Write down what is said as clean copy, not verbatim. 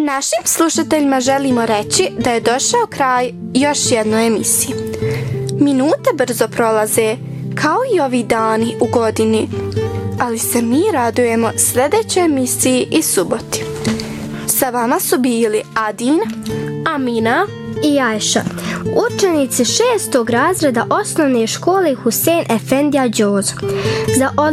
Našim slušateljima želimo reći da je došao kraj još jednoj emisiji. Minute brzo prolaze, kao i ovi dani u godini, ali se mi radujemo sljedećoj emisiji i suboti. Sa vama su bili Adin, Amina i Ajša, učenici 6. razreda osnovne škole Husein Efendija Đozo. Za